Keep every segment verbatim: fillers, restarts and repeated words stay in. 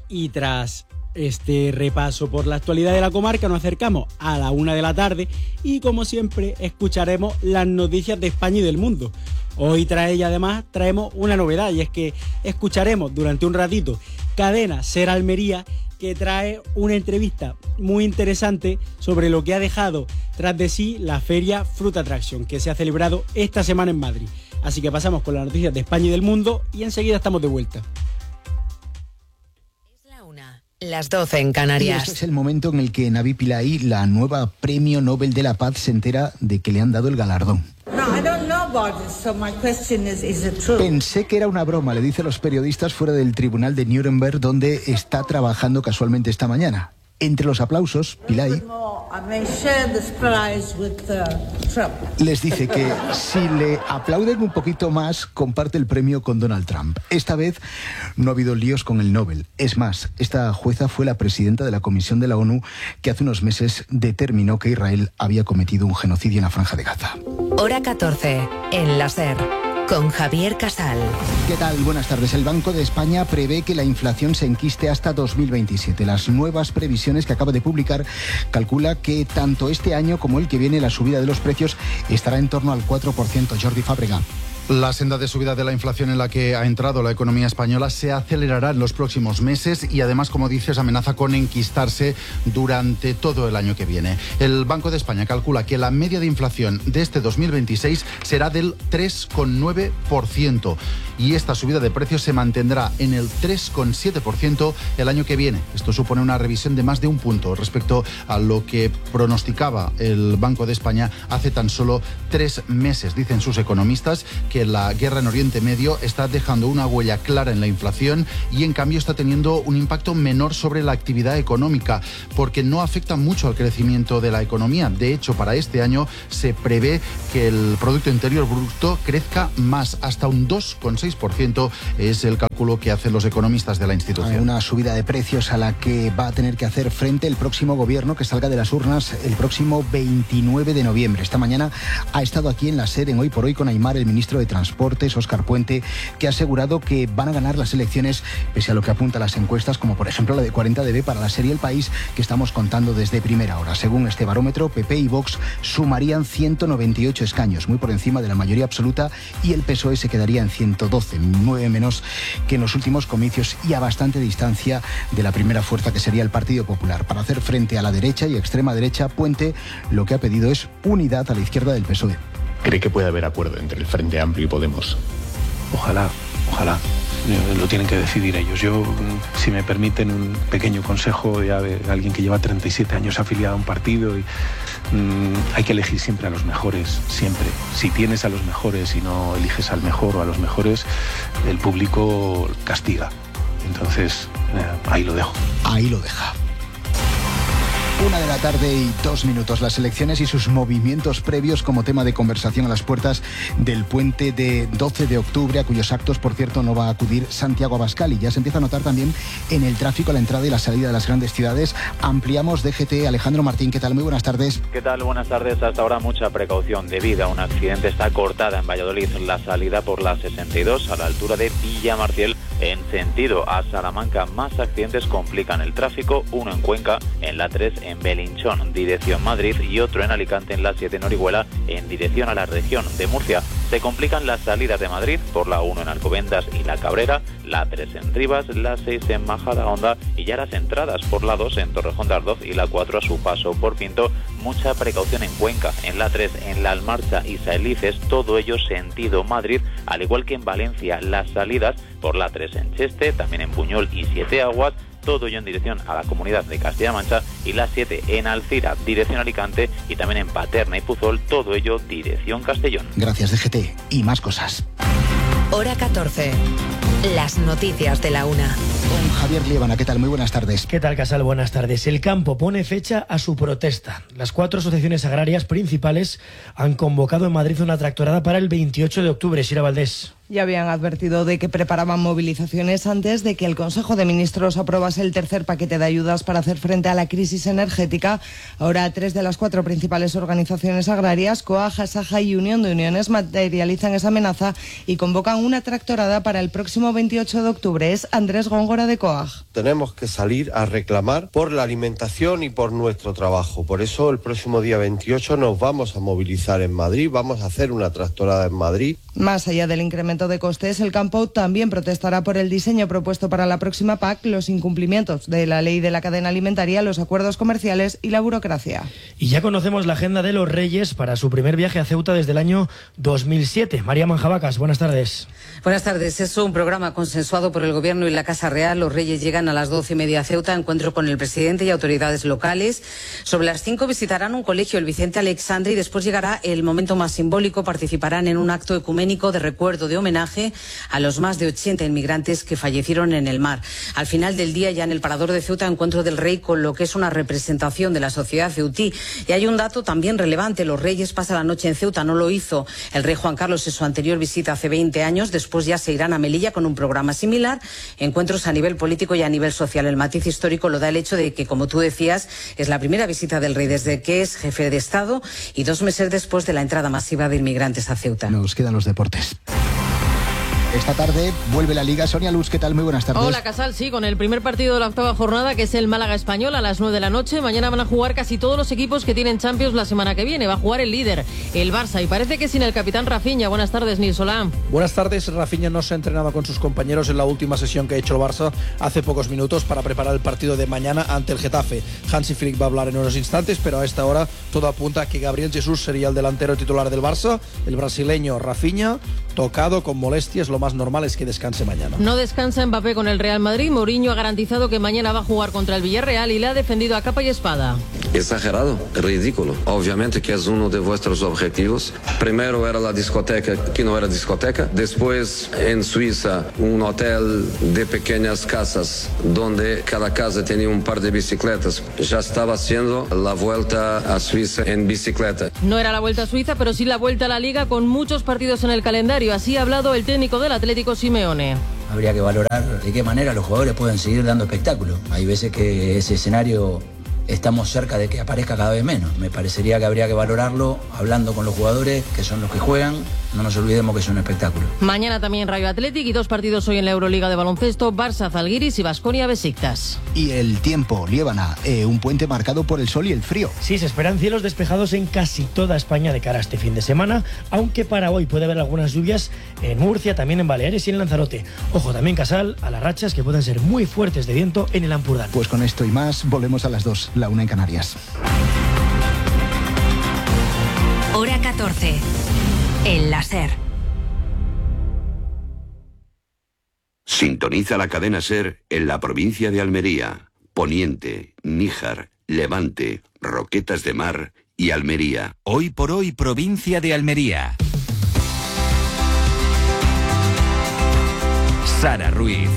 Y tras este repaso por la actualidad de la comarca nos acercamos a la una de la tarde y como siempre escucharemos las noticias de España y del mundo. Hoy tras ella además traemos una novedad y es que escucharemos durante un ratito Cadena Ser Almería, que trae una entrevista muy interesante sobre lo que ha dejado tras de sí la feria Fruit Attraction, que se ha celebrado esta semana en Madrid. Así que pasamos con las noticias de España y del mundo y enseguida estamos de vuelta. Es la una, las doce en Canarias. Y este es el momento en el que Navi Pillay, la nueva Premio Nobel de la Paz, se entera de que le han dado el galardón. No, I don't know about it, so my question is, is it true? Pensé que era una broma, le dice a los periodistas fuera del tribunal de Nuremberg, donde está trabajando casualmente esta mañana. Entre los aplausos, Pillay les dice que si le aplauden un poquito más, comparte el premio con Donald Trump. Esta vez no ha habido líos con el Nobel. Es más, esta jueza fue la presidenta de la Comisión de la ONU que hace unos meses determinó que Israel había cometido un genocidio en la Franja de Gaza. Hora catorce, en la SER, con Javier Casal. ¿Qué tal? Buenas tardes. El Banco de España prevé que la inflación se enquiste hasta dos mil veintisiete. Las nuevas previsiones que acaba de publicar calcula que tanto este año como el que viene la subida de los precios estará en torno al cuatro por ciento. Jordi Fábrega. La senda de subida de la inflación en la que ha entrado la economía española se acelerará en los próximos meses y además, como dices, amenaza con enquistarse durante todo el año que viene. El Banco de España calcula que la media de inflación de este dos mil veintiséis será del tres coma nueve por ciento y esta subida de precios se mantendrá en el tres coma siete por ciento el año que viene. Esto supone una revisión de más de un punto respecto a lo que pronosticaba el Banco de España hace tan solo tres meses. Dicen sus economistas que la guerra en Oriente Medio está dejando una huella clara en la inflación y en cambio está teniendo un impacto menor sobre la actividad económica porque no afecta mucho al crecimiento de la economía. De hecho, para este año se prevé que el Producto Interior Bruto crezca más, hasta un dos coma seis por ciento es el cálculo que hacen los economistas de la institución. Una subida de precios a la que va a tener que hacer frente el próximo gobierno que salga de las urnas el próximo veintinueve de noviembre. Esta mañana ha estado aquí en la SER en Hoy por Hoy con Aimar, el ministro de Transportes, Óscar Puente, que ha asegurado que van a ganar las elecciones pese a lo que apuntan las encuestas, como por ejemplo la de cuarenta D B para la serie El País, que estamos contando desde primera hora. Según este barómetro, P P y Vox sumarían ciento noventa y ocho escaños, muy por encima de la mayoría absoluta, y el P S O E se quedaría en ciento doce, nueve menos que en los últimos comicios y a bastante distancia de la primera fuerza, que sería el Partido Popular. Para hacer frente a la derecha y extrema derecha, Puente lo que ha pedido es unidad a la izquierda del P S O E. ¿Cree que puede haber acuerdo entre el Frente Amplio y Podemos? Ojalá, ojalá. Lo tienen que decidir ellos. Yo, si me permiten un pequeño consejo ya de alguien que lleva treinta y siete años afiliado a un partido, y mmm, hay que elegir siempre a los mejores, siempre. Si tienes a los mejores y no eliges al mejor o a los mejores, el público castiga. Entonces, eh, ahí lo dejo. Ahí lo deja. Una de la tarde y dos minutos. Las elecciones y sus movimientos previos como tema de conversación a las puertas del puente de doce de octubre, a cuyos actos, por cierto, no va a acudir Santiago Abascal. Y ya se empieza a notar también en el tráfico a la entrada y la salida de las grandes ciudades. Ampliamos D G T. Alejandro Martín, ¿qué tal? Muy buenas tardes. ¿Qué tal? Buenas tardes. Hasta ahora mucha precaución debido a un accidente. Está cortada en Valladolid la salida por la sesenta y dos a la altura de Villamartiel en sentido a Salamanca. Más accidentes complican el tráfico, uno en Cuenca, en la tres en Belinchón, dirección Madrid, y otro en Alicante en la siete en Orihuela, en dirección a la región de Murcia. Se complican las salidas de Madrid por la uno en Alcobendas y La Cabrera, la tres en Rivas, la seis en Majadahonda y ya las entradas por la dos en Torrejón de Ardoz y la cuatro a su paso por Pinto. Mucha precaución en Cuenca, en la tres en La Almarcha y Saelices, todo ello sentido Madrid, al igual que en Valencia las salidas por la tres en Cheste, también en Buñol y Siete Aguas, todo ello en dirección a la Comunidad de Castilla-La Mancha, y la siete en Alcira, dirección Alicante, y también en Paterna y Puzol, todo ello dirección Castellón. Gracias, D G T. Y más cosas. Hora catorce. Las noticias de la una. Con Javier Liébana, ¿qué tal? Muy buenas tardes. ¿Qué tal, Casal? Buenas tardes. El campo pone fecha a su protesta. Las cuatro asociaciones agrarias principales han convocado en Madrid una tractorada para el veintiocho de octubre. Sira Valdés. Ya habían advertido de que preparaban movilizaciones antes de que el Consejo de Ministros aprobase el tercer paquete de ayudas para hacer frente a la crisis energética. Ahora tres de las cuatro principales organizaciones agrarias, COAG, ASAJA y Unión de Uniones, materializan esa amenaza y convocan una tractorada para el próximo veintiocho de octubre. Es Andrés Góngora de COAG. Tenemos que salir a reclamar por la alimentación y por nuestro trabajo. Por eso el próximo día veintiocho nos vamos a movilizar en Madrid, vamos a hacer una tractorada en Madrid. Más allá del incremento de costes, el campo también protestará por el diseño propuesto para la próxima P A C, los incumplimientos de la ley de la cadena alimentaria, los acuerdos comerciales y la burocracia. Y ya conocemos la agenda de los Reyes para su primer viaje a Ceuta desde el año dos mil siete. María Manjabacas, buenas tardes. Buenas tardes. Es un programa consensuado por el Gobierno y la Casa Real. Los Reyes llegan a las doce y media a Ceuta, encuentro con el presidente y autoridades locales. Sobre las cinco visitarán un colegio, el Vicente Alexandre, y después llegará el momento más simbólico. Participarán en un acto ecuménico de recuerdo, de homenaje a los más de ochenta inmigrantes que fallecieron en el mar. Al final del día, ya en el Parador de Ceuta, encuentro del Rey con lo que es una representación de la sociedad ceutí. Y hay un dato también relevante. Los Reyes pasan la noche en Ceuta. No lo hizo el rey Juan Carlos en su anterior visita hace veinte años. Después ya se irán a Melilla con un programa similar. Encuentros a nivel político y a nivel social. El matiz histórico lo da el hecho de que, como tú decías, es la primera visita del Rey desde que es jefe de Estado y dos meses después de la entrada masiva de inmigrantes a Ceuta. Nos quedan los deportes. Esta tarde vuelve la Liga. Sonia Luz, ¿qué tal? Muy buenas tardes. Hola, Casal, sí, con el primer partido de la octava jornada, que es el Málaga Español, a las nueve de la noche. Mañana van a jugar casi todos los equipos que tienen Champions la semana que viene. Va a jugar el líder, el Barça, y parece que sin el capitán Rafinha. Buenas tardes, Nil Solán. Buenas tardes. Rafinha no se ha entrenado con sus compañeros en la última sesión que ha hecho el Barça hace pocos minutos para preparar el partido de mañana ante el Getafe. Hansi Flick va a hablar en unos instantes, pero a esta hora todo apunta a que Gabriel Jesús sería el delantero titular del Barça. El brasileño Rafinha, tocado con molestias, lo más normal es que descanse mañana. No descansa Mbappé con el Real Madrid. Mourinho ha garantizado que mañana va a jugar contra el Villarreal y le ha defendido a capa y espada. Exagerado, ridículo. Obviamente que es uno de vuestros objetivos. Primero era la discoteca, que no era discoteca. Después, en Suiza, un hotel de pequeñas casas, donde cada casa tenía un par de bicicletas. Ya estaba haciendo la vuelta a Suiza en bicicleta. No era la vuelta a Suiza, pero sí la vuelta a la Liga, con muchos partidos en el calendario. Así ha hablado el técnico del Atlético, Simeone. Habría que valorar de qué manera los jugadores pueden seguir dando espectáculo. Hay veces que ese escenario estamos cerca de que aparezca cada vez menos. Me parecería que habría que valorarlo hablando con los jugadores, que son los que juegan. No nos olvidemos que es un espectáculo. Mañana también Rayo Athletic y dos partidos hoy en la Euroliga de baloncesto, Barça Zalgiris y Baskonia Besiktas. Y el tiempo, Liébana, eh, un puente marcado por el sol y el frío. Sí, se esperan cielos despejados en casi toda España de cara a este fin de semana, aunque para hoy puede haber algunas lluvias en Murcia, también en Baleares y en Lanzarote. Ojo también, Casal, a las rachas que pueden ser muy fuertes de viento en el Ampurdán. Pues con esto y más, volvemos a las dos, la una en Canarias. Hora catorce. En la SER. Sintoniza la cadena SER en la provincia de Almería, Poniente, Níjar, Levante, Roquetas de Mar y Almería. Hoy por hoy, provincia de Almería. Sara Ruiz.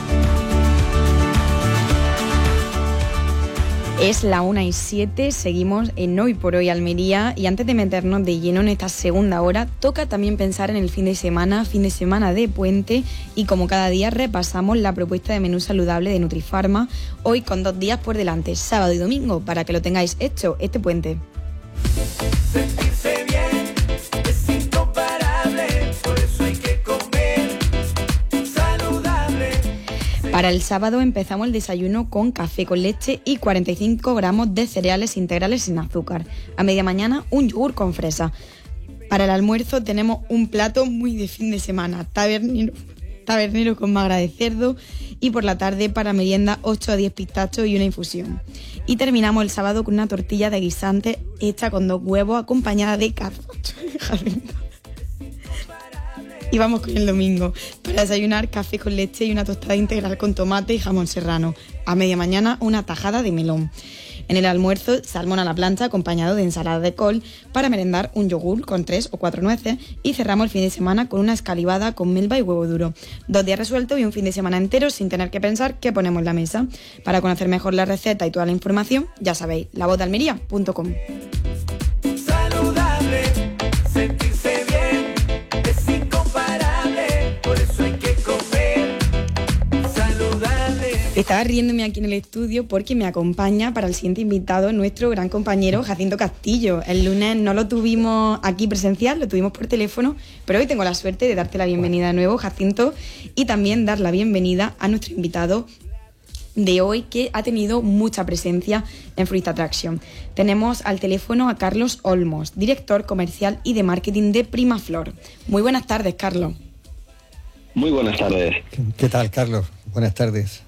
Es la una y siete, seguimos en Hoy por Hoy Almería, y antes de meternos de lleno en esta segunda hora, toca también pensar en el fin de semana, fin de semana de puente, y como cada día repasamos la propuesta de menú saludable de Nutrifarma, hoy con dos días por delante, sábado y domingo, para que lo tengáis hecho este puente. Sentirse bien es incomparable, por eso hay que comer saludable. Para el sábado empezamos el desayuno con café con leche y cuarenta y cinco gramos de cereales integrales sin azúcar. A media mañana un yogur con fresa. Para el almuerzo tenemos un plato muy de fin de semana, tabernero, tabernero con magra de cerdo, y por la tarde para merienda ocho a diez pistachos y una infusión. Y terminamos el sábado con una tortilla de guisante hecha con dos huevos acompañada de carpaccio. Y vamos con el domingo. Para desayunar, café con leche y una tostada integral con tomate y jamón serrano. A media mañana, una tajada de melón. En el almuerzo, salmón a la plancha acompañado de ensalada de col. Para merendar, un yogur con tres o cuatro nueces. Y cerramos el fin de semana con una escalivada con melva y huevo duro. Dos días resueltos y un fin de semana entero sin tener que pensar qué ponemos en la mesa. Para conocer mejor la receta y toda la información, ya sabéis, la voz de almería punto com. Saludable, sentirse bien es incomparable, Estaba riéndome aquí en el estudio porque me acompaña para el siguiente invitado nuestro gran compañero Jacinto Castillo. El lunes no lo tuvimos aquí presencial, lo tuvimos por teléfono, pero hoy tengo la suerte de darte la bienvenida de nuevo, Jacinto, y también dar la bienvenida a nuestro invitado de hoy, que ha tenido mucha presencia en Fruit Attraction. Tenemos al teléfono a Carlos Olmos, director comercial y de marketing de Primaflor. Muy buenas tardes, Carlos. Muy buenas tardes. ¿Qué tal, Carlos? Buenas tardes.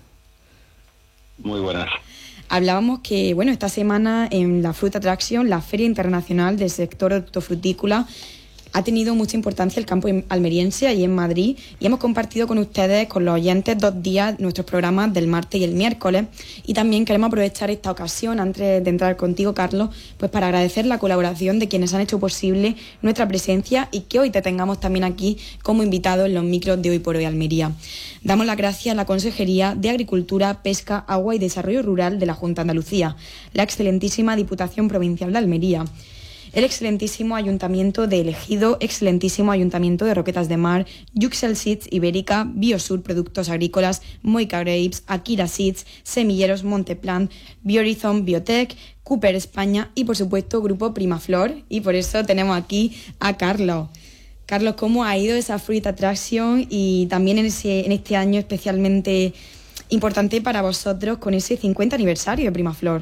Muy buenas. Hablábamos que, bueno, esta semana en la Fruit Attraction, la Feria Internacional del Sector Hortofrutícola, ha tenido mucha importancia el campo almeriense allí en Madrid, y hemos compartido con ustedes, con los oyentes, dos días nuestros programas del martes y el miércoles, y también queremos aprovechar esta ocasión, antes de entrar contigo, Carlos, pues para agradecer la colaboración de quienes han hecho posible nuestra presencia y que hoy te tengamos también aquí como invitado en los micros de Hoy por Hoy Almería. Damos las gracias a la Consejería de Agricultura, Pesca, Agua y Desarrollo Rural de la Junta de Andalucía, la excelentísima Diputación Provincial de Almería, el excelentísimo Ayuntamiento de El Ejido, excelentísimo Ayuntamiento de Roquetas de Mar, Yuxel Seeds Ibérica, Biosur Productos Agrícolas, Moica Grapes, Akira Seeds, Semilleros Monteplant, Biorizon Biotech, Cooper España y, por supuesto, Grupo Primaflor. Y por eso tenemos aquí a Carlos. Carlos, ¿cómo ha ido esa Fruit Attraction y también en, ese, en este año especialmente importante para vosotros con ese cincuenta aniversario de Primaflor?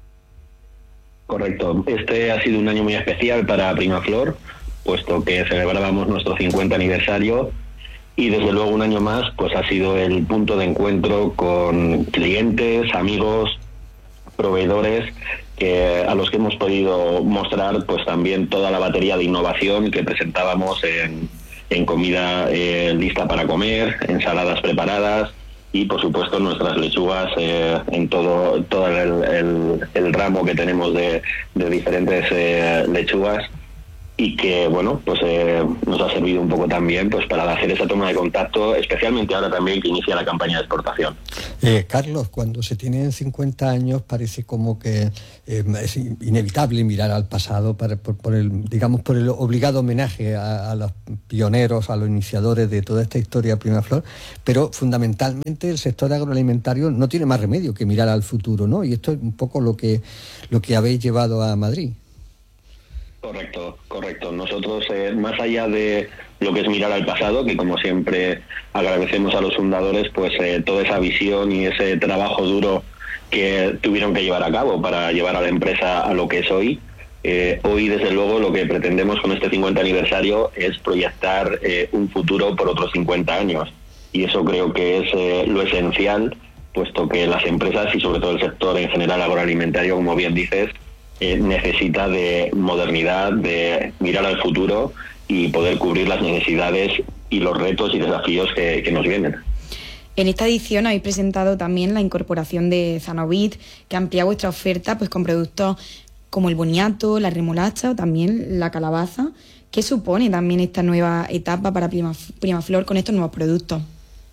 Correcto. Este ha sido un año muy especial para Primaflor, puesto que celebrábamos nuestro cincuenta aniversario, y desde luego un año más pues ha sido el punto de encuentro con clientes, amigos, proveedores, que a los que hemos podido mostrar pues también toda la batería de innovación que presentábamos en, en comida eh, lista para comer, ensaladas preparadas, y por supuesto nuestras lechugas eh, en todo todo el, el, el ramo que tenemos de, de diferentes eh, lechugas, y que bueno pues eh, nos ha servido un poco también pues para hacer esa toma de contacto, especialmente ahora también que inicia la campaña de exportación. Eh, Carlos, cuando se tienen cincuenta años parece como que eh, es inevitable mirar al pasado para, por, por el, digamos, por el obligado homenaje a, a los pioneros, a los iniciadores de toda esta historia Primaflor, pero fundamentalmente el sector agroalimentario no tiene más remedio que mirar al futuro, ¿no? Y esto es un poco lo que, lo que habéis llevado a Madrid. Correcto, correcto. Nosotros, eh, más allá de lo que es mirar al pasado, que como siempre agradecemos a los fundadores, pues eh, toda esa visión y ese trabajo duro que tuvieron que llevar a cabo para llevar a la empresa a lo que es hoy. Eh, hoy, desde luego, lo que pretendemos con este cincuenta aniversario es proyectar eh, un futuro por otros cincuenta años. Y eso creo que es eh, lo esencial, puesto que las empresas y sobre todo el sector en general agroalimentario, como bien dices, Eh, necesita de modernidad, de mirar al futuro y poder cubrir las necesidades y los retos y desafíos que, que nos vienen. En esta edición habéis presentado también la incorporación de Zanobit, que amplía vuestra oferta pues con productos como el boniato, la remolacha o también la calabaza. ¿Qué supone también esta nueva etapa para Primaflor con estos nuevos productos?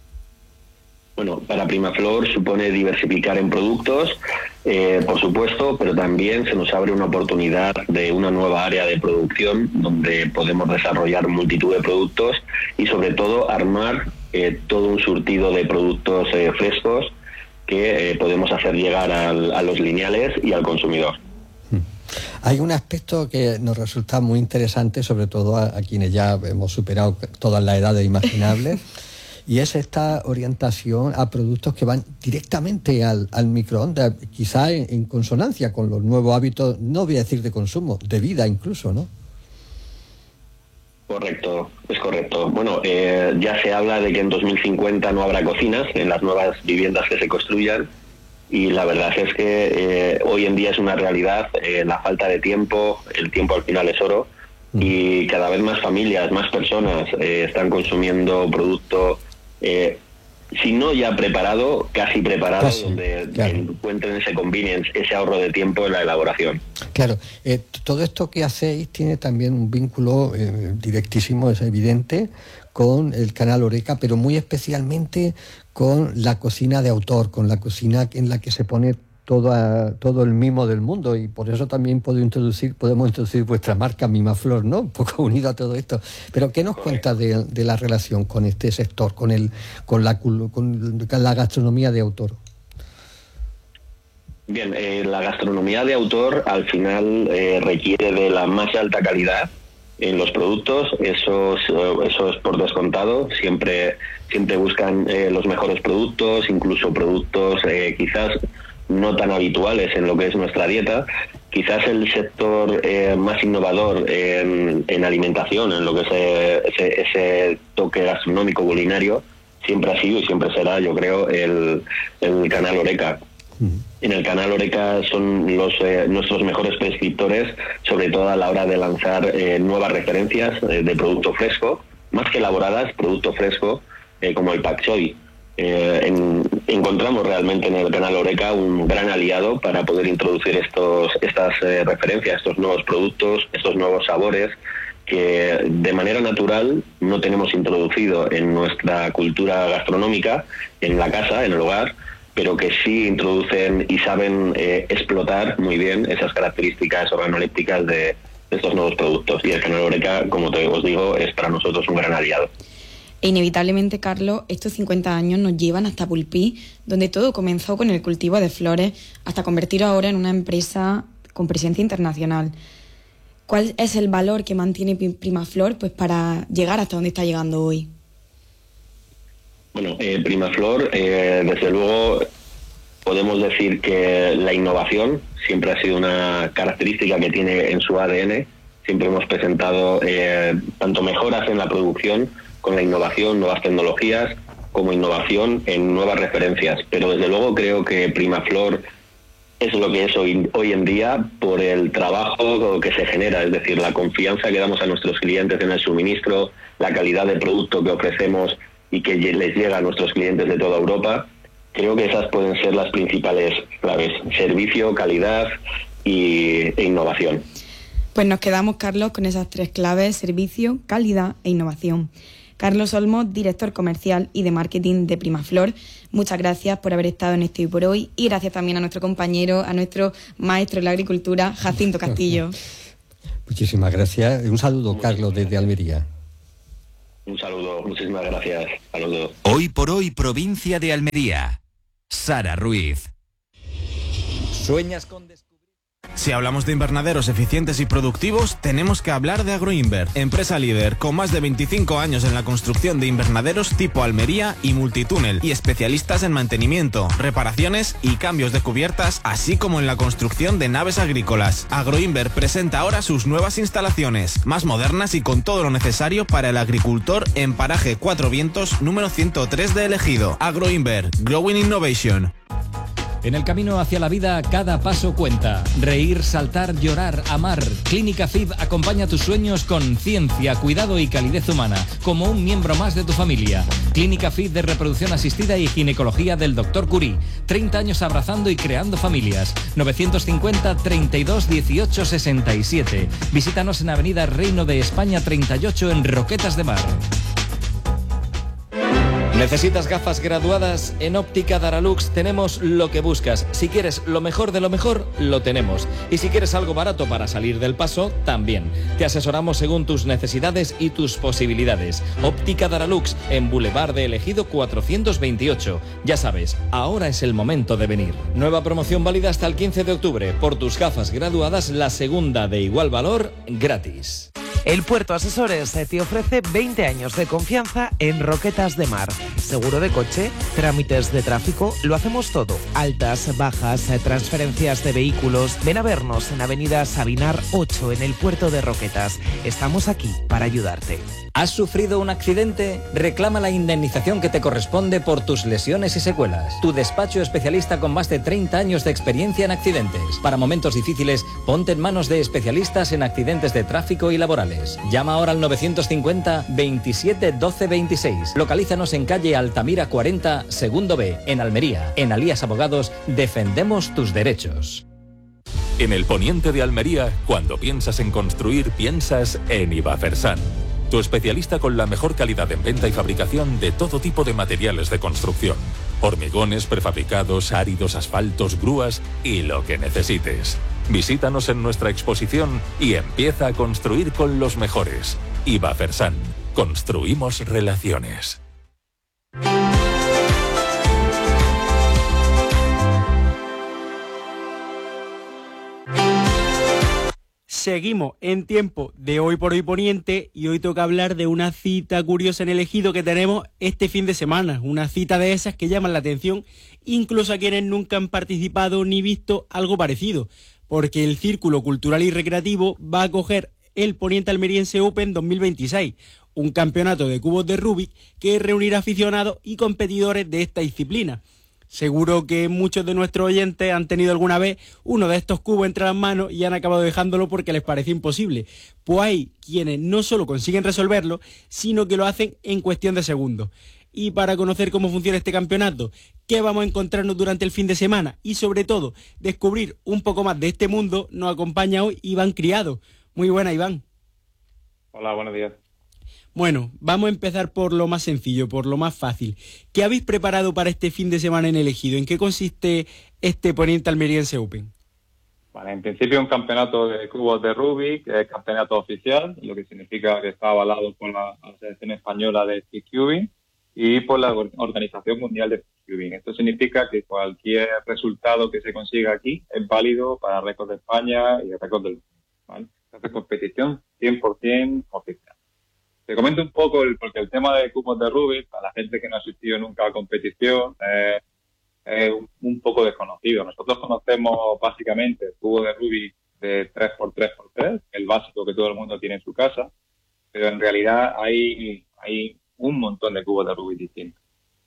Bueno, para Primaflor supone diversificar en productos, eh, por supuesto, pero también se nos abre una oportunidad de una nueva área de producción donde podemos desarrollar multitud de productos y sobre todo armar eh, todo un surtido de productos eh, frescos que eh, podemos hacer llegar al, a los lineales y al consumidor. Hay un aspecto que nos resulta muy interesante, sobre todo a, a quienes ya hemos superado todas las edades imaginables, y es esta orientación a productos que van directamente al, al microondas, quizá en, en consonancia con los nuevos hábitos, no voy a decir de consumo, de vida incluso, ¿no? Correcto, es correcto. Bueno, eh, ya se habla de que en dos mil cincuenta no habrá cocinas en las nuevas viviendas que se construyan, y la verdad es que eh, hoy en día es una realidad, eh, la falta de tiempo, el tiempo al final es oro, y cada vez más familias, más personas eh, están consumiendo producto, eh, si no ya preparado, casi preparado, casi, donde claro. encuentren ese convenience, ese ahorro de tiempo en la elaboración. Claro, eh, todo esto que hacéis tiene también un vínculo eh, directísimo, es evidente, con el canal Oreca, pero muy especialmente con la cocina de autor, con la cocina en la que se pone toda, todo el mimo del mundo, y por eso también puedo introducir, podemos introducir vuestra marca Mimaflor, ¿no? Un poco unido a todo esto. Pero ¿qué nos cuenta de, de la relación con este sector, con, el, con, la, con la gastronomía de autor? Bien, eh, la gastronomía de autor al final eh, requiere de la más alta calidad en los productos, eso es, eso es por descontado, siempre, siempre buscan eh, los mejores productos, incluso productos eh, quizás no tan habituales en lo que es nuestra dieta. Quizás el sector eh, más innovador en, en alimentación, en lo que es eh, ese, ese toque gastronómico culinario, siempre ha sido y siempre será, yo creo, el, el canal Horeca. En el canal Horeca son los eh, nuestros mejores prescriptores, sobre todo a la hora de lanzar eh, nuevas referencias eh, de producto fresco, más que elaboradas, producto fresco, eh, como el pak choi. Eh, en, encontramos realmente en el canal Horeca un gran aliado para poder introducir estos estas eh, referencias, estos nuevos productos, estos nuevos sabores que de manera natural no tenemos introducido en nuestra cultura gastronómica, en la casa, en el hogar, pero que sí introducen y saben eh, explotar muy bien esas características organolépticas de estos nuevos productos. Y el canal Horeca, como te os digo, es para nosotros un gran aliado. E inevitablemente, Carlos, estos cincuenta años nos llevan hasta Pulpí, donde todo comenzó con el cultivo de flores, hasta convertirlo ahora en una empresa con presencia internacional. ¿Cuál es el valor que mantiene Primaflor pues, para llegar hasta donde está llegando hoy? Bueno, eh, Primaflor, eh, desde luego, podemos decir que la innovación siempre ha sido una característica que tiene en su A D N. Siempre hemos presentado eh, tanto mejoras en la producción con la innovación, nuevas tecnologías, como innovación en nuevas referencias. Pero desde luego creo que Primaflor es lo que es hoy, hoy en día por el trabajo que se genera, es decir, la confianza que damos a nuestros clientes en el suministro, la calidad de producto que ofrecemos y que les llega a nuestros clientes de toda Europa. Creo que esas pueden ser las principales claves: servicio, calidad y, e innovación. Pues nos quedamos, Carlos, con esas tres claves: servicio, calidad e innovación. Carlos Olmo, director comercial y de marketing de Primaflor, muchas gracias por haber estado en Esto y por Hoy, y gracias también a nuestro compañero, a nuestro maestro en la agricultura, Jacinto Castillo. Muchísimas gracias. Un saludo, Carlos, desde Almería. Un saludo, muchísimas gracias a los dos. Hoy por Hoy, provincia de Almería. Sara Ruiz. ¿Sueñas con descubrir? Si hablamos de invernaderos eficientes y productivos, tenemos que hablar de Agroinver, empresa líder con más de veinticinco años en la construcción de invernaderos tipo Almería y multitúnel, y especialistas en mantenimiento, reparaciones y cambios de cubiertas, así como en la construcción de naves agrícolas. Agroinver presenta ahora sus nuevas instalaciones, más modernas y con todo lo necesario para el agricultor, en paraje Cuatro Vientos, número ciento tres de El Ejido. Agroinver, Growing Innovation. En el camino hacia la vida, cada paso cuenta. Reír, saltar, llorar, amar. Clínica F I B acompaña tus sueños con ciencia, cuidado y calidez humana, como un miembro más de tu familia. Clínica F I B de reproducción asistida y ginecología del doctor Curie. treinta años abrazando y creando familias. novecientos cincuenta, treinta y dos, dieciocho, sesenta y siete. Visítanos en Avenida Reino de España treinta y ocho en Roquetas de Mar. ¿Necesitas gafas graduadas? En Óptica Daralux tenemos lo que buscas. Si quieres lo mejor de lo mejor, lo tenemos. Y si quieres algo barato para salir del paso, también. Te asesoramos según tus necesidades y tus posibilidades. Óptica Daralux, en Boulevard de El Ejido cuatrocientos veintiocho. Ya sabes, ahora es el momento de venir. Nueva promoción válida hasta el quince de octubre. Por tus gafas graduadas, la segunda de igual valor, gratis. El Puerto Asesores te ofrece veinte años de confianza en Roquetas de Mar. Seguro de coche, trámites de tráfico, lo hacemos todo. Altas, bajas, transferencias de vehículos. Ven a vernos en Avenida Sabinar ocho en el Puerto de Roquetas. Estamos aquí para ayudarte. ¿Has sufrido un accidente? Reclama la indemnización que te corresponde por tus lesiones y secuelas. Tu despacho especialista con más de treinta años de experiencia en accidentes. Para momentos difíciles, ponte en manos de especialistas en accidentes de tráfico y laborales. Llama ahora al novecientos cincuenta, veintisiete, doce, veintiséis. Localízanos en calle Altamira cuarenta, segundo B, en Almería. En Alías Abogados, defendemos tus derechos. En el poniente de Almería, cuando piensas en construir, piensas en Ibafersan. Tu especialista con la mejor calidad en venta y fabricación de todo tipo de materiales de construcción. Hormigones, prefabricados, áridos, asfaltos, grúas y lo que necesites. Visítanos en nuestra exposición y empieza a construir con los mejores. Ibafersan. Construimos relaciones. Seguimos en tiempo de Hoy por Hoy Poniente y hoy toca hablar de una cita curiosa en el Ejido que tenemos este fin de semana. Una cita de esas que llaman la atención incluso a quienes nunca han participado ni visto algo parecido, porque el Círculo Cultural y Recreativo va a acoger el Poniente Almeriense Open dos mil veintiséis, un campeonato de cubos de Rubik que reunirá aficionados y competidores de esta disciplina. Seguro que muchos de nuestros oyentes han tenido alguna vez uno de estos cubos entre las manos y han acabado dejándolo porque les parece imposible. Pues hay quienes no solo consiguen resolverlo, sino que lo hacen en cuestión de segundos. Y para conocer cómo funciona este campeonato, qué vamos a encontrarnos durante el fin de semana y sobre todo descubrir un poco más de este mundo, nos acompaña hoy Iván Criado. Muy buena, Iván. Hola, buenos días. Bueno, vamos a empezar por lo más sencillo, por lo más fácil. ¿Qué habéis preparado para este fin de semana en el Ejido? ¿En qué consiste este Poniente Almeriense Open? Vale, en principio un campeonato de cubos de Rubik, es campeonato oficial, lo que significa que está avalado por la Asociación Española de Speed Cubing y por la Organización Mundial de Speed Cubing. Esto significa que cualquier resultado que se consiga aquí es válido para récord de España y récord del mundo, ¿vale? Entonces, competición cien por ciento oficial. Te comento un poco, el, porque el tema de cubos de Rubik, para la gente que no ha asistido nunca a competición, eh, es un, un poco desconocido. Nosotros conocemos básicamente el cubo de Rubik de tres por tres por tres, el básico que todo el mundo tiene en su casa, pero en realidad hay, hay un montón de cubos de Rubik distintos.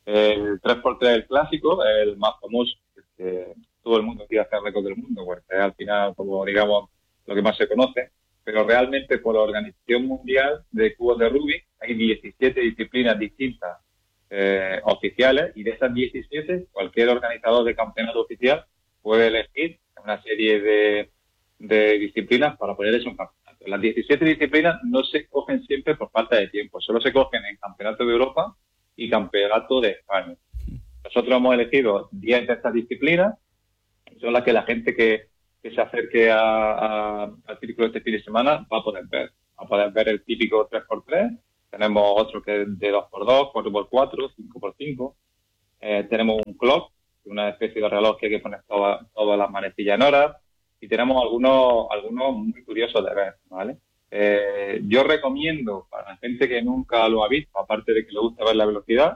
El tres por tres, el clásico, es el más famoso, que todo el mundo quiere hacer récord del mundo, porque es al final, como digamos, lo que más se conoce. Pero realmente por la Organización Mundial de Cubos de Rubik hay diecisiete disciplinas distintas eh, oficiales, y de esas diecisiete cualquier organizador de campeonato oficial puede elegir una serie de, de disciplinas para poner eso en campeonato. Las diecisiete disciplinas no se cogen siempre por falta de tiempo, solo se cogen en Campeonato de Europa y Campeonato de España. Nosotros hemos elegido diez de estas disciplinas, son las que la gente que que se acerque a, a, al círculo este fin de semana va a poder ver. Va a poder ver el típico tres por tres, tenemos otro que es de dos por dos, cuatro por cuatro, cinco por cinco, eh, tenemos un clock, una especie de reloj que hay que poner todas todas las manecillas en horas, y tenemos algunos algunos muy curiosos de ver, ¿vale? Eh, yo recomiendo, para la gente que nunca lo ha visto, aparte de que le gusta ver la velocidad,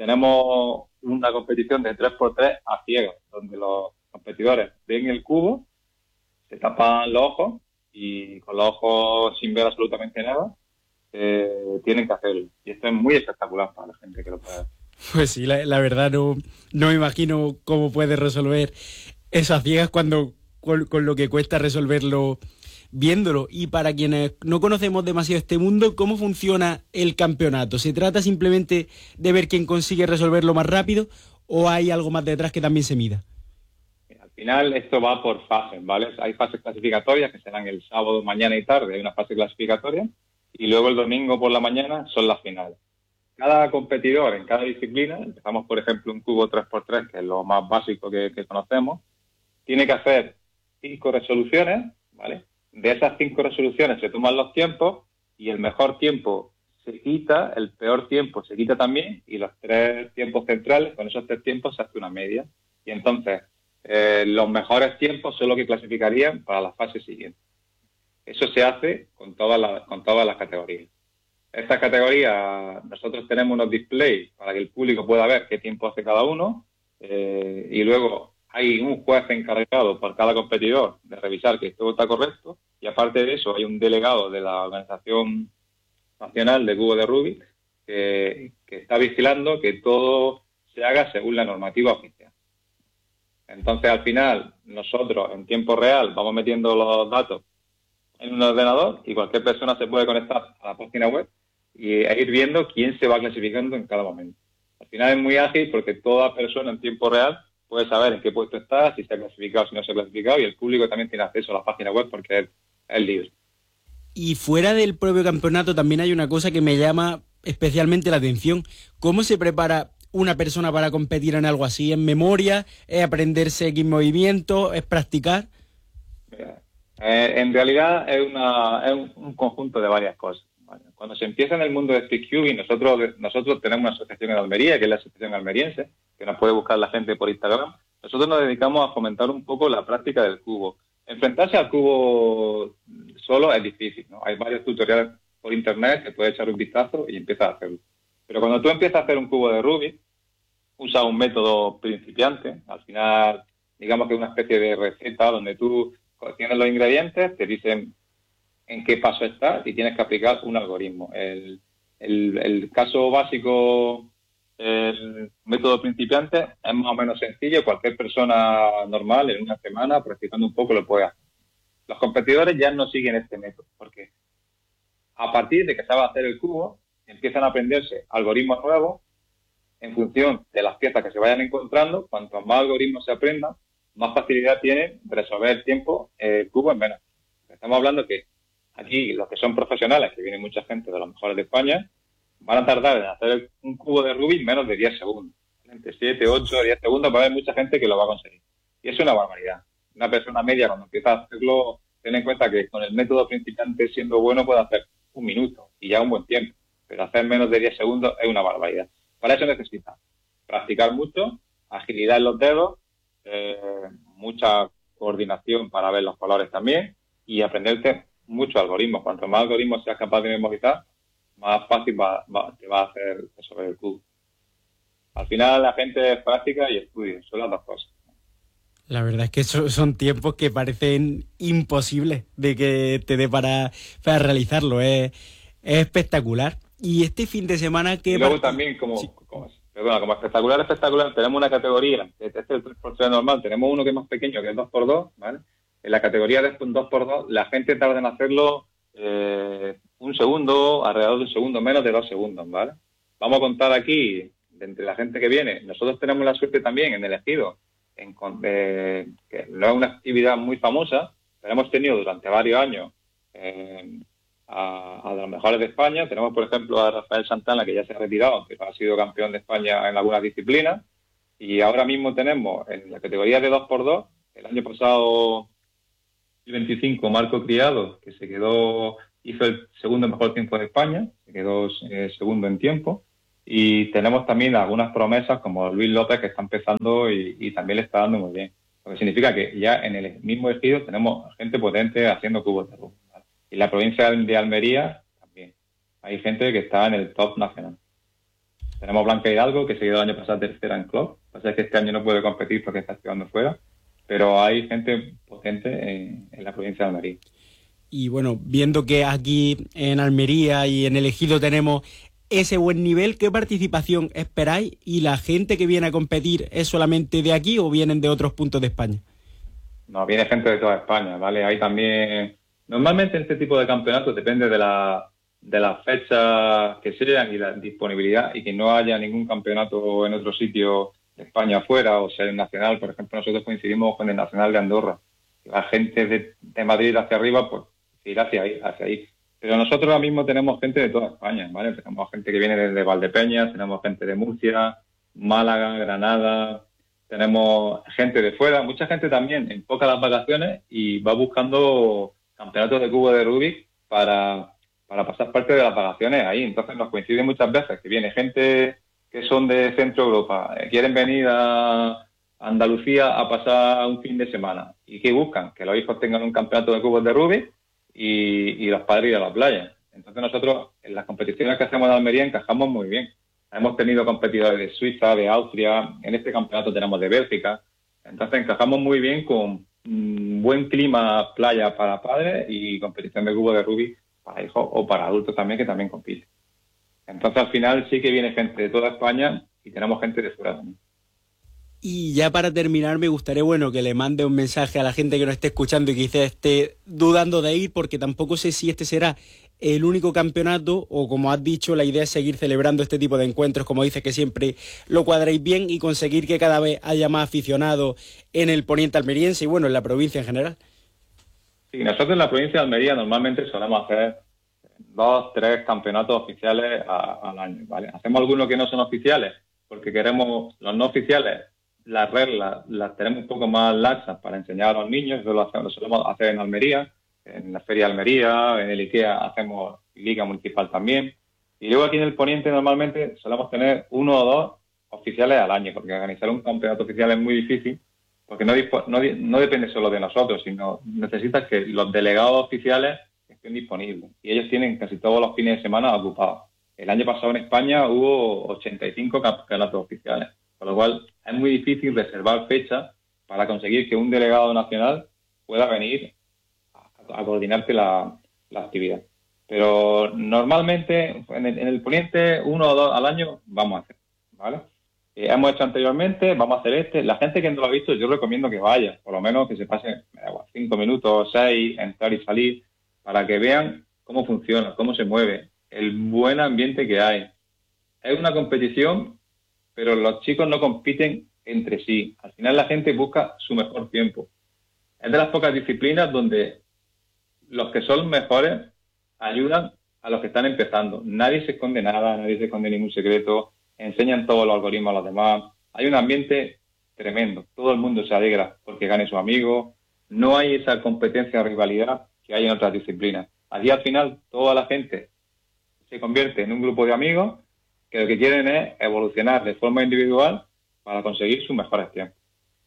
tenemos una competición de tres por tres a ciegas, donde los competidores ven el cubo, se tapan los ojos y con los ojos sin ver absolutamente nada eh, tienen que hacerlo. Y esto es muy espectacular para la gente que lo puede ver. Pues sí, la, la verdad no, no me imagino cómo puedes resolver esas ciegas cuando con, con lo que cuesta resolverlo viéndolo. Y para quienes no conocemos demasiado este mundo, ¿cómo funciona el campeonato? ¿Se trata simplemente de ver quién consigue resolverlo más rápido o hay algo más detrás que también se mida? Al final esto va por fases, ¿vale? Hay fases clasificatorias que serán el sábado, mañana y tarde, hay una fase clasificatoria, y luego el domingo por la mañana son las finales. Cada competidor en cada disciplina, empezamos por ejemplo un cubo tres por tres, que es lo más básico que, que conocemos, tiene que hacer cinco resoluciones, ¿vale? De esas cinco resoluciones se toman los tiempos y el mejor tiempo se quita, el peor tiempo se quita también, y los tres tiempos centrales, con esos tres tiempos se hace una media. Y entonces Eh, los mejores tiempos son los que clasificarían para la fase siguiente. Eso se hace con todas las, con todas las categorías. Estas categorías, nosotros tenemos unos displays para que el público pueda ver qué tiempo hace cada uno, eh, y luego hay un juez encargado por cada competidor de revisar que todo está correcto, y aparte de eso hay un delegado de la Organización Nacional de Cubo de Rubik que, que está vigilando que todo se haga según la normativa oficial. Entonces, al final, nosotros en tiempo real vamos metiendo los datos en un ordenador y cualquier persona se puede conectar a la página web y a ir viendo quién se va clasificando en cada momento. Al final es muy ágil porque toda persona en tiempo real puede saber en qué puesto está, si se ha clasificado, si no se ha clasificado, y el público también tiene acceso a la página web porque es, es libre. Y fuera del propio campeonato también hay una cosa que me llama especialmente la atención. ¿Cómo se prepara una persona para competir en algo así? ¿Es memoria? ¿Es aprenderse X movimientos? ¿Es practicar? Eh, en realidad es, una, es un, un conjunto de varias cosas. ¿Vale? Cuando se empieza en el mundo de speedcubing, nosotros, nosotros tenemos una asociación en Almería, que es la Asociación Almeriense, que nos puede buscar la gente por Instagram. Nosotros nos dedicamos a fomentar un poco la práctica del cubo. Enfrentarse al cubo solo es difícil, ¿no? Hay varios tutoriales por internet que puedes echar un vistazo y empiezas a hacerlo. Pero cuando tú empiezas a hacer un cubo de Rubik, usas un método principiante. Al final, digamos que es una especie de receta donde tú tienes los ingredientes, te dicen en qué paso estás y tienes que aplicar un algoritmo. El, el, el caso básico, el método principiante, es más o menos sencillo. Cualquier persona normal en una semana, practicando un poco, lo puede hacer. Los competidores ya no siguen este método, porque a partir de que saben hacer el cubo, empiezan a aprenderse algoritmos nuevos en función de las piezas que se vayan encontrando. Cuanto más algoritmos se aprendan, más facilidad tienen de resolver el tiempo eh, el cubo en menos. Estamos hablando que aquí los que son profesionales, que viene mucha gente de los mejores de España, van a tardar en hacer un cubo de Rubik menos de diez segundos. Entre siete, ocho, diez segundos va a haber mucha gente que lo va a conseguir. Y eso es una barbaridad. Una persona media, cuando empieza a hacerlo, ten en cuenta que con el método principiante, siendo bueno, puede hacer un minuto y ya un buen tiempo. Pero hacer menos de diez segundos es una barbaridad. Para eso necesitas practicar mucho, agilidad en los dedos, eh, mucha coordinación para ver los colores también y aprenderte muchos algoritmos. Cuanto más algoritmos seas capaz de memorizar, más fácil va, va, te va a hacer resolver el cubo. Al final la gente es práctica y estudia, son las dos cosas. La verdad es que so, son tiempos que parecen imposibles de que te dé para, para realizarlo. Es, es espectacular. Y este fin de semana que... Y luego también, como, sí. como, perdona, como espectacular, espectacular, tenemos una categoría, este es el tres por tres normal, tenemos uno que es más pequeño, que es dos por dos, ¿vale? En la categoría de dos por dos, la gente tarda en hacerlo eh, un segundo, alrededor de un segundo, menos de dos segundos, ¿vale? Vamos a contar aquí, de entre la gente que viene, nosotros tenemos la suerte también en el Ejido, en, eh, que no es una actividad muy famosa, pero hemos tenido durante varios años eh, a, a los mejores de España. Tenemos, por ejemplo, a Rafael Santana, que ya se ha retirado, que ha sido campeón de España en algunas disciplinas, y ahora mismo tenemos en la categoría de dos por dos, el año pasado, el veinticinco, Marco Criado, que se quedó, hizo el segundo mejor tiempo de España, se quedó eh, segundo en tiempo. Y tenemos también algunas promesas como Luis López, que está empezando y, y también le está dando muy bien. Lo que significa que ya en el mismo Ejido tenemos gente potente haciendo cubos de Rubik, ¿vale? Y la provincia de Almería también. Hay gente que está en el top nacional. Tenemos Blanca Hidalgo, que se quedó el año pasado tercera en club. Lo que pasa es que este año no puede competir porque está estudiando fuera. Pero hay gente potente en, en la provincia de Almería. Y bueno, viendo que aquí en Almería y en el Ejido tenemos ese buen nivel, ¿qué participación esperáis? ¿Y la gente que viene a competir es solamente de aquí o vienen de otros puntos de España? No, viene gente de toda España, ¿vale? Hay también... Normalmente este tipo de campeonatos depende de la de las fechas que sean y la disponibilidad, y que no haya ningún campeonato en otro sitio de España afuera, o sea, el nacional. Por ejemplo, nosotros coincidimos con el nacional de Andorra. La gente de, de Madrid hacia arriba, pues ir hacia ahí, hacia ahí. Pero nosotros ahora mismo tenemos gente de toda España, ¿vale? Tenemos gente que viene desde Valdepeñas, tenemos gente de Murcia, Málaga, Granada, tenemos gente de fuera, mucha gente también enfoca las vacaciones y va buscando campeonatos de cubo de Rubik para, para pasar parte de las vacaciones ahí. Entonces nos coincide muchas veces que viene gente que son de Centro Europa, eh, quieren venir a Andalucía a pasar un fin de semana. ¿Y qué buscan? Que los hijos tengan un campeonato de cubos de Rubik y, y los padres ir a la playa. Entonces nosotros en las competiciones que hacemos de Almería encajamos muy bien. Hemos tenido competidores de Suiza, de Austria, en este campeonato tenemos de Bélgica. Entonces encajamos muy bien con un buen clima playa para padres y competición de cubo de Rubik para hijos o para adultos también, que también compiten. Entonces al final sí que viene gente de toda España y tenemos gente de fuera también. Y ya para terminar me gustaría, bueno, que le mande un mensaje a la gente que nos esté escuchando y que quizás esté dudando de ir, porque tampoco sé si este será el único campeonato o, como has dicho, la idea es seguir celebrando este tipo de encuentros, como dices, que siempre lo cuadréis bien y conseguir que cada vez haya más aficionados en el poniente almeriense y, bueno, en la provincia en general. Sí, nosotros en la provincia de Almería normalmente solemos hacer dos, tres campeonatos oficiales a, al año, ¿vale? Hacemos algunos que no son oficiales, porque queremos, los no oficiales, las reglas las tenemos un poco más laxas para enseñar a los niños. Eso lo, hacemos, lo solemos hacer en Almería, en la Feria de Almería, en el IKEA hacemos Liga Municipal también. Y luego aquí en el Poniente normalmente solemos tener uno o dos oficiales al año, porque organizar un campeonato oficial es muy difícil, porque no, no, no depende solo de nosotros, sino necesitas que los delegados oficiales estén disponibles. Y ellos tienen casi todos los fines de semana ocupados. El año pasado en España hubo ochenta y cinco campeonatos oficiales, con lo cual es muy difícil reservar fechas para conseguir que un delegado nacional pueda venir a, a coordinarte la, la actividad. Pero normalmente en el, en el Poniente uno o dos al año vamos a hacer, ¿vale? Eh, hemos hecho anteriormente, vamos a hacer este. La gente que no lo ha visto, yo recomiendo que vaya, por lo menos que se pase cinco minutos, seis, entrar y salir, para que vean cómo funciona, cómo se mueve, el buen ambiente que hay. Es una competición, pero los chicos no compiten entre sí. Al final la gente busca su mejor tiempo. Es de las pocas disciplinas donde los que son mejores ayudan a los que están empezando. Nadie se esconde nada, nadie se esconde ningún secreto, enseñan todos los algoritmos a los demás. Hay un ambiente tremendo. Todo el mundo se alegra porque gane su amigo. No hay esa competencia o rivalidad que hay en otras disciplinas. Allí al final toda la gente se convierte en un grupo de amigos que lo que quieren es evolucionar de forma individual para conseguir sus mejores tiempos.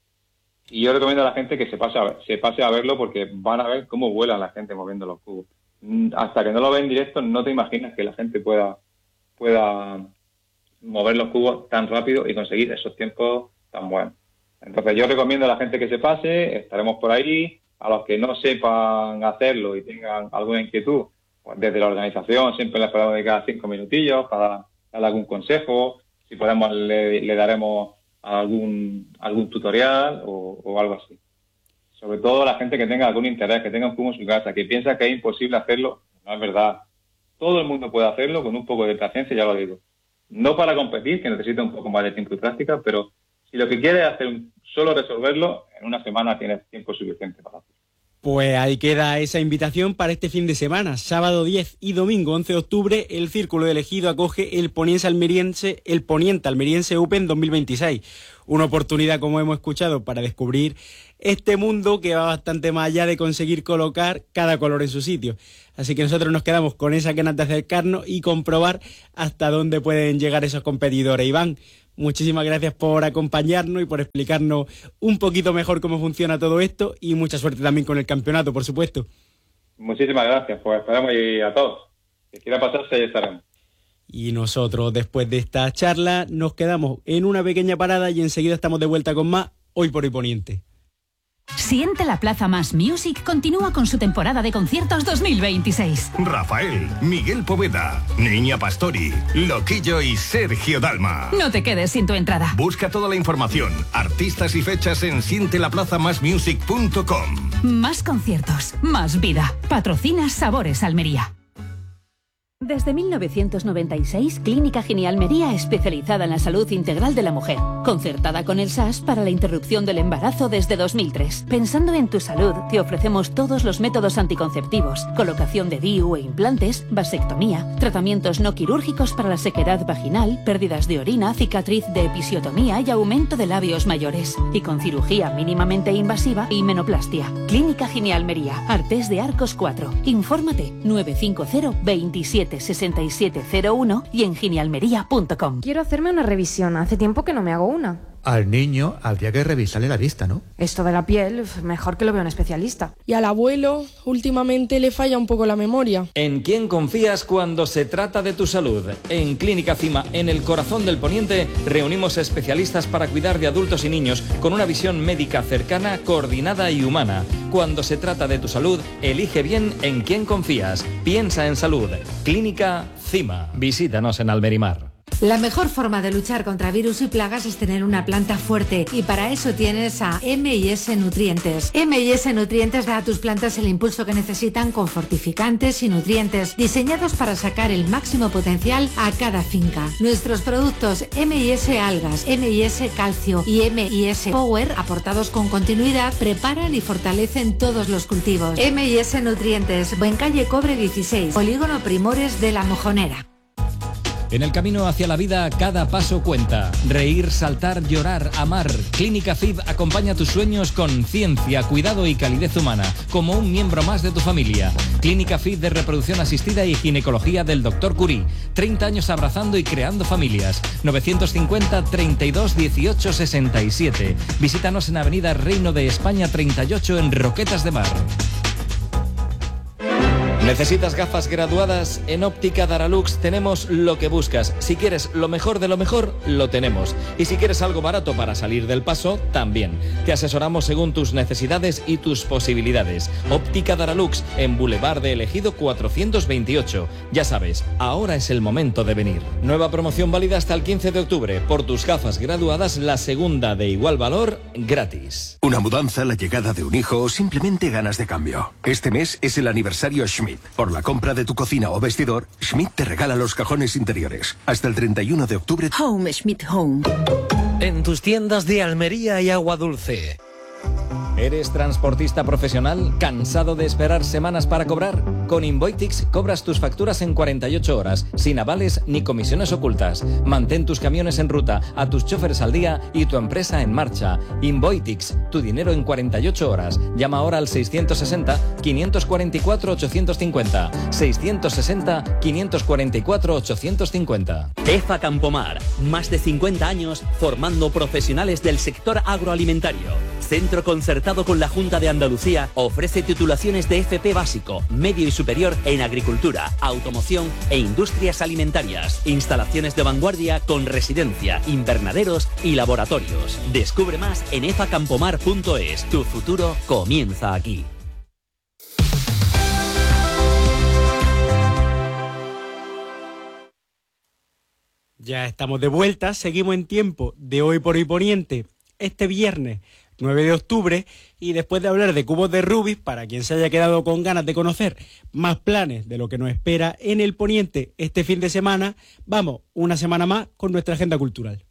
Y yo recomiendo a la gente que se pase a, ver, se pase a verlo, porque van a ver cómo vuela la gente moviendo los cubos. Hasta que no lo ven en directo no te imaginas que la gente pueda, pueda mover los cubos tan rápido y conseguir esos tiempos tan buenos. Entonces yo recomiendo a la gente que se pase, estaremos por ahí. A los que no sepan hacerlo y tengan alguna inquietud, pues desde la organización siempre les podemos dedicar cinco minutillos para darle algún consejo. Si podemos, le, le daremos algún algún tutorial o, o algo así. Sobre todo a la gente que tenga algún interés, que tenga un cubo en su casa, que piensa que es imposible hacerlo. No es verdad. Todo el mundo puede hacerlo con un poco de paciencia, ya lo digo. No para competir, que necesita un poco más de tiempo y práctica, pero si lo que quieres es hacer un, solo resolverlo, en una semana tienes tiempo suficiente para hacerlo. Pues ahí queda esa invitación para este fin de semana. Sábado diez y domingo once de octubre, el Círculo de Elegido acoge el Poniente Almeriense, el Poniente Almeriense Open dos mil veintiséis. Una oportunidad, como hemos escuchado, para descubrir este mundo que va bastante más allá de conseguir colocar cada color en su sitio. Así que nosotros nos quedamos con esa ganas de acercarnos y comprobar hasta dónde pueden llegar esos competidores. Iván, muchísimas gracias por acompañarnos y por explicarnos un poquito mejor cómo funciona todo esto, y mucha suerte también con el campeonato, por supuesto. Muchísimas gracias, pues esperamos y a todos. Si quiera pasarse, ahí estaremos. Y nosotros, después de esta charla, nos quedamos en una pequeña parada y enseguida estamos de vuelta con más Hoy por Hoy Poniente. Siente la Plaza Más Music continúa con su temporada de conciertos dos mil veintiséis. Rafael, Miguel Poveda, Niña Pastori, Loquillo y Sergio Dalma. No te quedes sin tu entrada. Busca toda la información, artistas y fechas en siente la plaza más music punto com. Más conciertos, más vida. Patrocina Sabores Almería. Desde mil novecientos noventa y seis, Clínica Gini Almería, especializada en la salud integral de la mujer, concertada con el S A S para la interrupción del embarazo desde dos mil tres. Pensando en tu salud, te ofrecemos todos los métodos anticonceptivos, colocación de D I U e implantes, vasectomía, tratamientos no quirúrgicos para la sequedad vaginal, pérdidas de orina, cicatriz de episiotomía y aumento de labios mayores, y con cirugía mínimamente invasiva y menoplastia. Clínica Gini Almería, Artés de Arcos cuatro. Infórmate nueve cinco cero, veintisiete, sesenta y siete cero uno y en ginialmería punto com. Quiero hacerme una revisión. Hace tiempo que no me hago una. Al niño habría que revisarle la vista, ¿no? Esto de la piel, mejor que lo vea un especialista. Y al abuelo, últimamente le falla un poco la memoria. ¿En quién confías cuando se trata de tu salud? En Clínica Cima, en el corazón del Poniente, reunimos especialistas para cuidar de adultos y niños con una visión médica cercana, coordinada y humana. Cuando se trata de tu salud, elige bien en quién confías. Piensa en salud. Clínica Cima. Visítanos en Almerimar. La mejor forma de luchar contra virus y plagas es tener una planta fuerte, y para eso tienes a M y S Nutrientes. M y S Nutrientes da a tus plantas el impulso que necesitan con fortificantes y nutrientes diseñados para sacar el máximo potencial a cada finca. Nuestros productos M y S Algas, M y S Calcio y M y S Power, aportados con continuidad, preparan y fortalecen todos los cultivos. M y S Nutrientes, Buencalle Cobre dieciséis, Polígono Primores de La Mojonera. En el camino hacia la vida, cada paso cuenta. Reír, saltar, llorar, amar. Clínica F I B acompaña tus sueños con ciencia, cuidado y calidez humana, como un miembro más de tu familia. Clínica F I B de reproducción asistida y ginecología del doctor Curie. treinta años abrazando y creando familias. novecientos cincuenta, treinta y dos, dieciocho, sesenta y siete. Visítanos en Avenida Reino de España treinta y ocho en Roquetas de Mar. ¿Necesitas gafas graduadas? En Óptica Daralux tenemos lo que buscas. Si quieres lo mejor de lo mejor, lo tenemos. Y si quieres algo barato para salir del paso, también. Te asesoramos según tus necesidades y tus posibilidades. Óptica Daralux, en Boulevard de Ejido cuatrocientos veintiocho. Ya sabes, ahora es el momento de venir. Nueva promoción válida hasta el quince de octubre. Por tus gafas graduadas, la segunda de igual valor, gratis. Una mudanza, la llegada de un hijo o simplemente ganas de cambio. Este mes es el aniversario Schmidt. Por la compra de tu cocina o vestidor, Schmidt te regala los cajones interiores. Hasta el treinta y uno de octubre. Home, Schmidt Home. En tus tiendas de Almería y Agua Dulce. ¿Eres transportista profesional? ¿Cansado de esperar semanas para cobrar? Con Invoitix cobras tus facturas en cuarenta y ocho horas, sin avales ni comisiones ocultas. Mantén tus camiones en ruta, a tus choferes al día y tu empresa en marcha. Invoitix, tu dinero en cuarenta y ocho horas. Llama ahora al seiscientos sesenta, quinientos cuarenta y cuatro, ochocientos cincuenta. seiscientos sesenta, quinientos cuarenta y cuatro, ochocientos cincuenta. EFA Campomar, más de cincuenta años formando profesionales del sector agroalimentario. Centro concertado con la Junta de Andalucía, ofrece titulaciones de F P básico, medio y superior en agricultura, automoción e industrias alimentarias. Instalaciones de vanguardia con residencia, invernaderos y laboratorios. Descubre más en efa campomar punto es. Tu futuro comienza aquí. Ya estamos de vuelta, seguimos en tiempo de Hoy por Hoy Poniente, este viernes nueve de octubre, y después de hablar de cubos de Rubik, para quien se haya quedado con ganas de conocer más planes de lo que nos espera en el Poniente este fin de semana, vamos una semana más con nuestra agenda cultural.